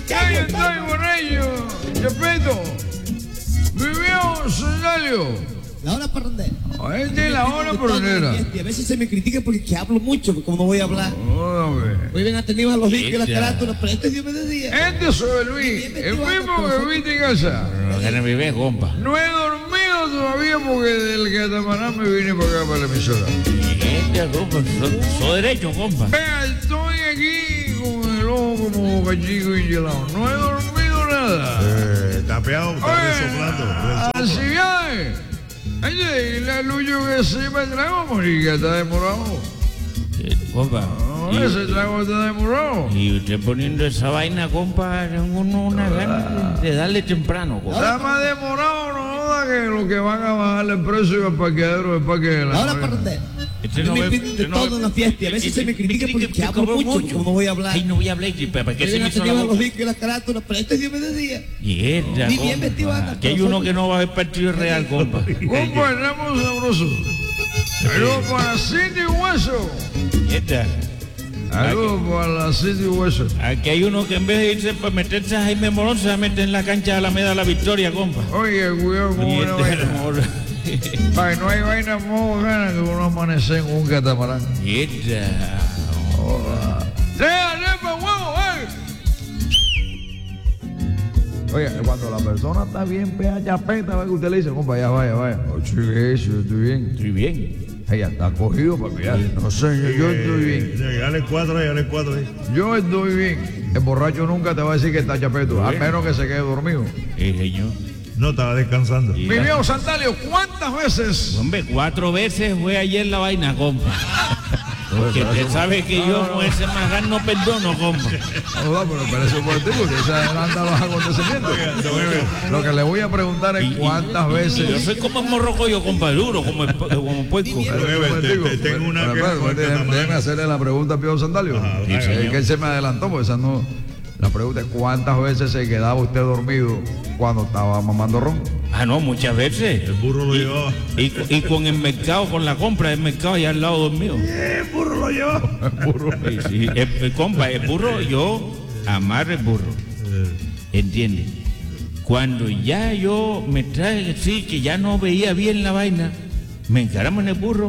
Ahí estoy con ellos, Chapito. Mi viejo Sandalio. La hora parrandera. Esta es la hora parrandera. A veces se me critica porque que hablo mucho, porque como no voy a hablar. Hoy ven atendido a los discos y las carátulas, pero este Dios me decía. Este soy Luis, el mismo que viste en casa. Que no vive, compa. No he dormido todavía porque del catamarán me vine para acá, para la emisora. Compa, soy derecho, compa. Vea, estoy aquí con el ojo como boca chico y gelado. No he dormido nada. Tapeado, está soplando. Así viaje. Oye, la lucho que se me trago, morir, está demorado. Compa. No, ese trago está demorado. Y usted poniendo esa vaina, compa, tengo una ganas de darle temprano, compa. Está más demorado, no joda, que lo que van a bajarle el precio al parqueadero del parque de la La hora Marina. parrandera. Este Yo no me ve- piden de este no todo ve- en la fiesta y a veces se me critica porque que hablo mucho, como no voy a hablar. Ay, no voy a hablar, pero ¿qué Hoy se ven me hizo la atendido a los boca? discos y las carátulas, pero este Dios me decía. Mierda, Ni bien vestido compa. anda, Que hay pero uno soy- que no va a ver partido real, compa. Compa, estamos sabrosos. Saludos para Cindy Hueso. Mierda. Saludos para la Cindy Hueso. Aquí hay uno que en vez de irse para meterse a Jaime Morón, se va a meter en la cancha de Alameda La Victoria, compa. Oye, cuidado con una Mierda, vaina. amor. Ay, no hay vaina más bacana que uno amanece en un catamarán. Mierda. ¡Nepa, huevo, Oye, cuando la persona está bien pega chapeta, que usted le dice, compa, ya vaya. Oh, chico, eso, estoy bien. Estoy bien. Ella está cogido para pillar. No sé, yo estoy bien. Dale 4 ahí. Yo estoy bien. El borracho nunca te va a decir que está chapeto, al menos que se quede dormido. Señor. No, estaba descansando. Y- Mi viejo Sandalio, ¿cuántas veces? Hombre, 4 veces fue ayer la vaina, compa. Porque usted sabe que yo con ese magán no perdono, compa. No, pero parece por ti, porque se adelanta los acontecimientos. Lo que le voy a preguntar es cuántas Yo veces. soy como el morrocoyo, compa, duro, como puerco. Tengo una queja con el Déjeme catamarán. hacerle la pregunta a Pío Sandalio. Ajá, Sí, Es señor. que él se me adelantó, porque esa no. La pregunta es cuántas veces se quedaba usted dormido cuando estaba mamando ron. Ah, no, muchas veces. El burro lo llevaba. Y con el mercado, con la compra del mercado allá al lado dormido. El burro lo llevaba. Sí, sí. Compa, el burro, yo amarro el burro. ¿Entiende? Cuando ya yo me traje así, que ya no veía bien la vaina, me encaramos en el burro,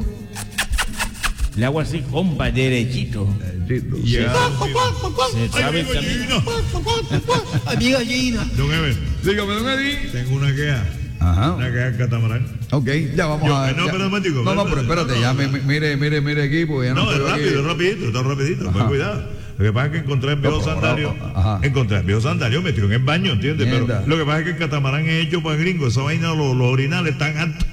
le hago así, compa, derechito. Llega. Se sabe el Ay, camino. Amiga Gina. Don Ever, Dígame, don Eddie. tengo una queja. Ajá. Una queja al catamarán. Ok, ya vamos Yo- a. no, ya- pero un momentico, No, pero- pero espérate, no, ya no. mire aquí, porque ya no, No, es estoy aquí. rápido, está rapidito. Ajá. Ten cuidado. Lo que pasa es que encontré el viejo No, sandario. ajá. Encontré el viejo sandario metido en el baño, ¿entiendes? Mierda. Pero lo que pasa es que el catamarán es hecho para gringos. Esa vaina, los orinales están altos.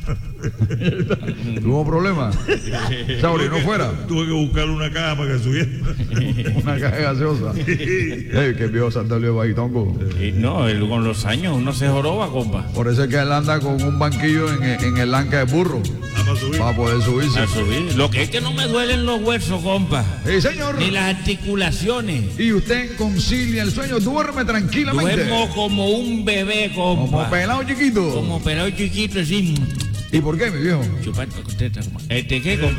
¿Tuvo problemas? Sauri, no fuera. Tuve que buscarle una caja para que subiera. Una caja gaseosa. Ey, que vio Sandalio de Bajitongo. No, con los años uno se joroba, compa. Por eso es que él anda con un banquillo en el lanca de burro Vamos a subir. para poder subirse. A subir. Lo que es que no me duelen los huesos, compa. Sí, señor. Ni las articulaciones. Y usted concilia el sueño, duerme tranquilamente. Duermo como un bebé, Como compa. pelado chiquito. Como pelado chiquito, así. ¿Y por qué, mi viejo? Chupando con teta, compa. ¿Qué, compa?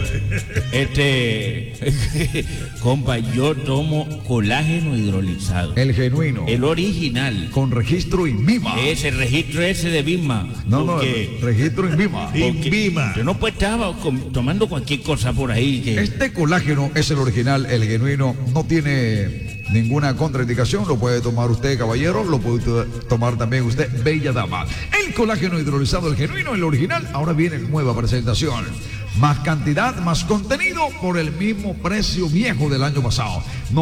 Compa, yo tomo colágeno hidrolizado. El genuino. El original. Con registro INVIMA. Ese registro ese de Bisma. No, Porque registro INVIMA. Invima. yo no pues estaba tomando cualquier cosa por ahí que... Este colágeno es el original, el genuino, no tiene ninguna contraindicación, lo puede tomar usted, caballero, lo puede tomar también usted, bella dama. El colágeno hidrolizado, el genuino, el original, ahora viene en nueva presentación. Más cantidad, más contenido por el mismo precio viejo del año pasado.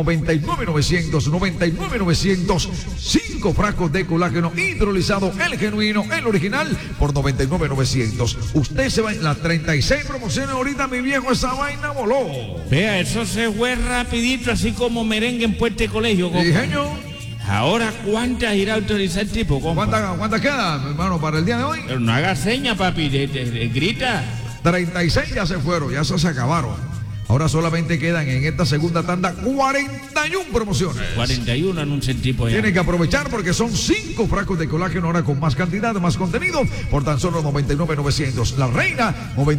99,900, 5 frascos de colágeno hidrolizado, el genuino, el original, por 99,900. Usted se va en las 36 promociones ahorita, mi viejo, esa vaina voló. Vea, eso se fue rapidito, así como merengue en Puente Colegio, compa. Sí, genio. Ahora, ¿cuántas irá a autorizar el tipo, compa? ¿Cuántas quedan, hermano, para el día de hoy? Pero no haga seña, papi, grita. 36 ya se fueron, ya se acabaron. Ahora solamente quedan en esta segunda tanda 41 promociones. 41 en un centípo ya. Tienen que aprovechar porque son 5 frascos de colágeno ahora con más cantidad, más contenido, por tan solo 99,900. La Reina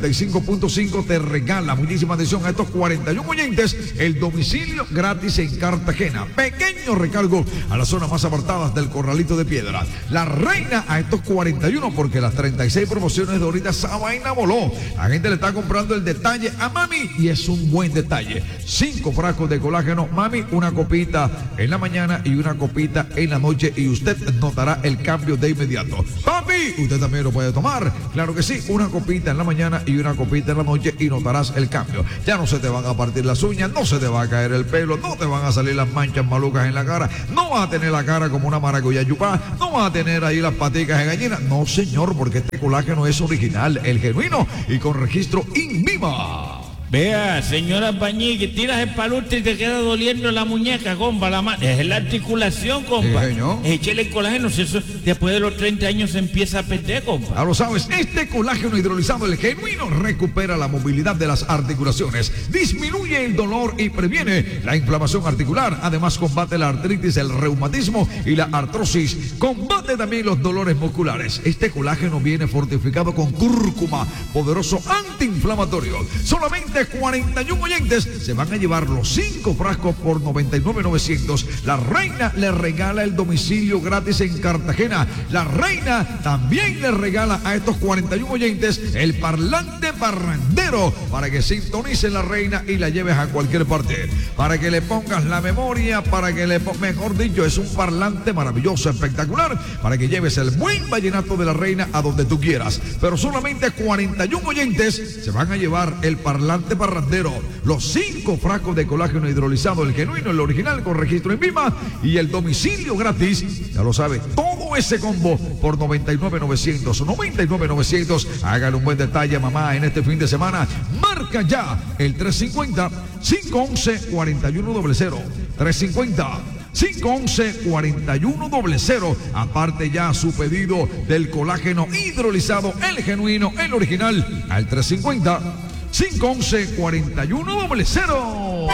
95.5 te regala, muchísima atención a estos 41 oyentes, el domicilio gratis en Cartagena. Pequeño recargo a las zonas más apartadas del Corralito de Piedra. La Reina a estos 41 porque las 36 promociones de ahorita esa vaina voló. La gente le está comprando el detalle a mami y es un buen detalle. 5 frascos de colágeno, mami, una copita en la mañana y una copita en la noche y usted notará el cambio de inmediato. Papi, usted también lo puede tomar. Claro que sí, una copita en la mañana y una copita en la noche y notarás el cambio. Ya no se te van a partir las uñas, no se te va a caer el pelo, no te van a salir las manchas malucas en la cara, no vas a tener la cara como una maracuyá yupá, no vas a tener ahí las paticas de gallina. No, señor, porque este colágeno es original, el genuino y con registro INVIMA. Vea, señora Pañí, que tiras el palustre y te queda doliendo la muñeca, compa, la mano. Es la articulación, compa. Sí, señor. Échale el colágeno, si eso después de los 30 años se empieza a perder, compa. Ya lo sabes, este colágeno hidrolizado, el genuino, recupera la movilidad de las articulaciones, disminuye el dolor y previene la inflamación articular. Además, combate la artritis, el reumatismo y la artrosis. Combate también los dolores musculares. Este colágeno viene fortificado con cúrcuma, poderoso antiinflamatorio. Solamente 41 oyentes se van a llevar los 5 frascos por 99,900. La Reina le regala el domicilio gratis en Cartagena. La Reina también le regala a estos 41 oyentes el parlante parrandero para que sintonicen La Reina y la lleves a cualquier parte. Para que le pongas la memoria, para que le mejor dicho, es un parlante maravilloso, espectacular, para que lleves el buen vallenato de La Reina a donde tú quieras. Pero solamente 41 oyentes se van a llevar el parlante parrandero, los 5 frascos de colágeno hidrolizado, el genuino, el original con registro INVIMA y el domicilio gratis. Ya lo sabe, todo ese combo por 99,900. 99,900. Hágale un buen detalle a mamá en este fin de semana. Marca ya el 350-511-4100. 350-511-4100. Aparte ya su pedido del colágeno hidrolizado, el genuino, el original, al 350-511-4100.